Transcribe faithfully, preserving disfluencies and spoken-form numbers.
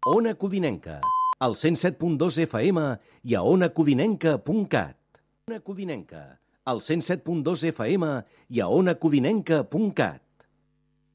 Ona Codinenca, al cent set punt dos F M i a ona codinenca punt cat. Ona Codinenca, al cent set punt dos F M i a ona codinenca punt cat.